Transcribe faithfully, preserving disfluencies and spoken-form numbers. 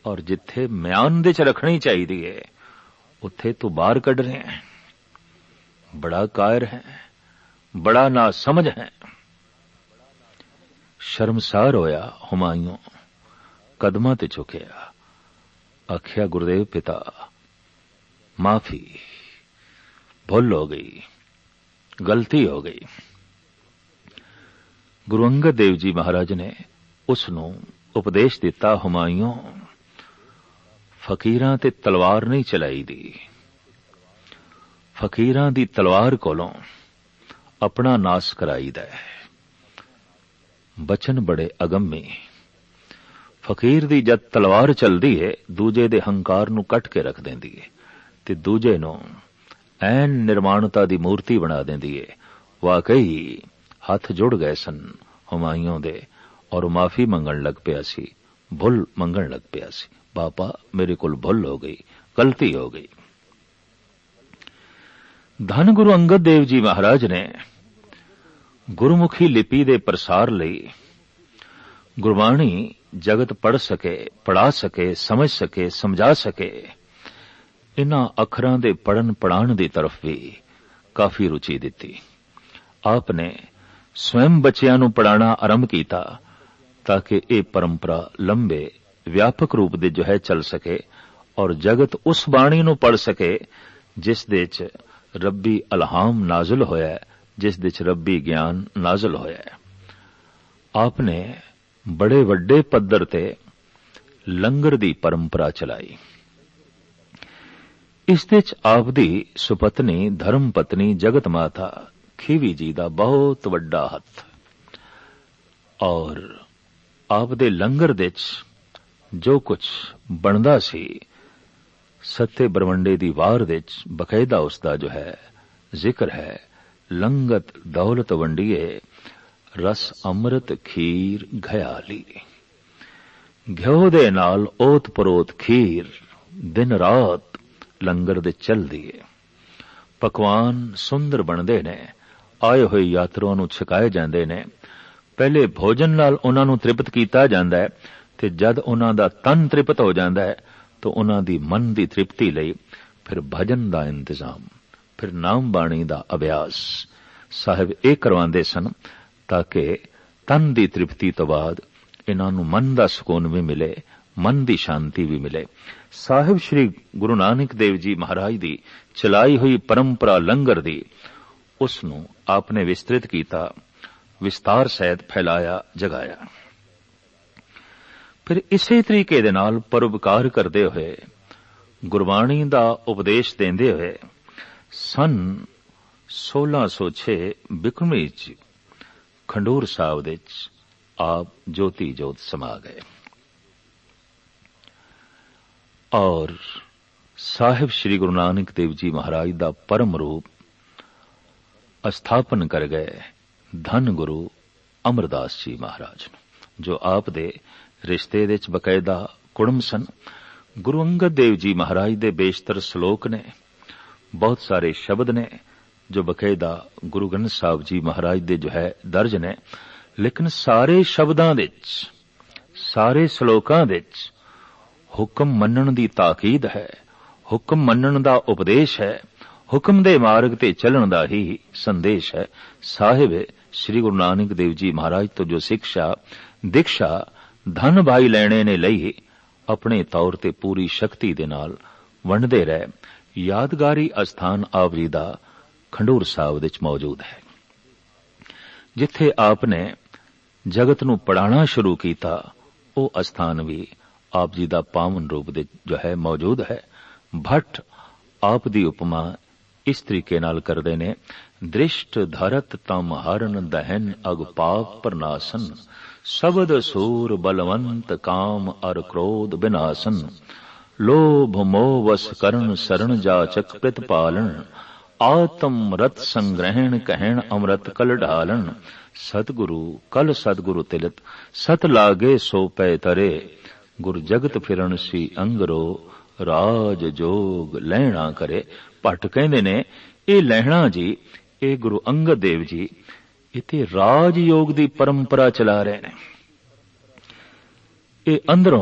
और जिथे म्यान दे च रखनी चाहिदी है उत्थे तू बाहर कढ रहे हैं। बड़ा कायर है, बड़ा ना समझ है। शर्मसार होया हुमायूं, कदमां ते झुकिया, आख्या गुरुदेव पिता माफी, भुल हो गई, गलती हो गई। गुरु अंगद देव जी महाराज ने उसनूं उपदेश दिता, हुमायूं फकीरां ते तलवार नहीं चलाई दी, फकीरां दी तलवार कोलों अपना नास कराईदा है। बचन बड़े अगम्मी। फकीर दी जद तलवार चलदी है दूजे दे हंकार नूं कट के रख देंदी है ते दूजे नूं ऐन निर्माणता दी मूर्ति बना देंदी है। वाकई हथ जुड़ गए सन हुमायूं दे और माफी मंगण लग पिया सी, भुल मंगण लग पिया सी। बापा मेरे कोल भुल हो गई, गलती हो गई। धन गुरु अंगद देव जी महाराज ने गुरमुखी लिपि दे प्रसार लई गुरबाणी जगत पढ़ सके, पढ़ा सके, समझ सके, समझा सके, इन्हां अखरां दे पढ़न पढ़ाण दी तरफ भी काफी रुचि दिती। आपने स्वयं बच्चियां नूं पढ़ाना आरंभ कीता ताकि ये परंपरा लंबे व्यापक रूप दे जो है चल सके और जगत उस बाणी नूं पढ़ सके जिस दे च रब्बी अलहाम नाजुल होया, जिस दे च रब्बी ज्ञान नाजुल होया। आपने बड़े वड्डे पद्धर ते लंगर दी परंपरा चलाई। इस दे च आप दी सुपत्नी धर्म पत्नी जगत माता खीवी जी दा बहुत वड्डा हथ और आप दे लंगर दे च जो कुछ बनदा सी सत्ते ब्रह्मंडे दी वार दे च बकायदा उसदा जो है जिक्र है। लंगत दौलत वंडिए रस अमृत खीर घयाली, घ्यो दे नाल ओत परोत खीर दिन रात लंगर दे चलदी है। पकवान सुंदर बनदे ने, आए होए यात्रुओं नूं छकाए जांदे ने। पहले भोजन नाल उन्हां नूं तृप्त कीता जांदा है ते जद उन्हां दा तन तृप्त हो जांदा है तो उन्हां दी मन दी तृप्ति लई फिर भजन दा इंतजाम, फिर नाम बाणी दा अभ्यास साहिब ये करवांदे सन ताकि तन दी तृप्ति तो बाद इन्हां नूं मन दा सुकून भी मिले, मन दी शांति भी मिले। साहिब श्री गुरु नानक देव जी महाराज दी चलाई हुई परंपरा लंगर दी उसनूं आपने विस्तृत कीता, विस्तार सहित फैलाया, जगाया। फिर इसे तरीके दे नाल परोपकार करदे होए गुरबाणी दा उपदेश देंदे होए सन सोलह सौ छे बिक्रमी च खंडूर साहब दे च आप ज्योति जोत समा गए और साहिब श्री गुरु नानक देव जी महाराज दा परम रूप स्थापन कर गए धन गुरु अमरदास जी महाराज जो आप दे रिश्ते दे च बकायदा कुड़म सन। गुरु अंगद देव जी महाराज दे बेशतर श्लोक ने, बहुत सारे शब्द ने जो बकायदा गुरु ग्रंथ साहब जी महाराज दे जो है दर्ज ने, लेकिन सारे शब्दां दे च, सारे श्लोकां दे च हुक्म मनण दी ताकीद है, हुक्म मनण दा उपदेश है, हुक्म दे मार्ग ते चलण दा ही संदेश है। साहिब श्री गुरु नानक देव जी महाराज तो जो शिक्षा दीक्षा धन भाई लेने ने लई अपने तौर ते पूरी शक्ति दे नाल वंडदे रहे। यादगारी अस्थान आप जी दा खंडूर साहब दे च मौजूद है जिथे आपने जगत नूं पढ़ाना शुरू कीता। ओ अस्थान भी आप जी दा पावन रूप दे जो है मौजूद है। भट्ट आप दी उपमा इस तरीके नाल करदे ने, दृष्ट धरत तम हरन दहन अग पाप प्रनासन, शब्द सूर बलवंत काम अर क्रोध विनाशन, लोभ मोह वश करण शरण जाचक प्रतिपालन, आत्म रत संग्रहण कहण अमृत कल ढालन, सतगुरु कल सतगुरु तिलत सत लागे सो पै तरे, गुर जगत फिरण सी अंगरो राज जोग लहणा करे। भट्ट कहंदे ने ये लहणा जी ये गुरु अंगद देव जी इत्थे राज योग दी परंपरा चला रहे ने। ये अंदरों